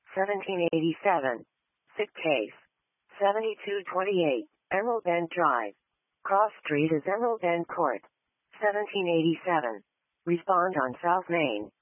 1787. Sick case. 7228, Emerald Bend Drive. Cross Street is Emerald Bend Court. 1787. Respond on South Main.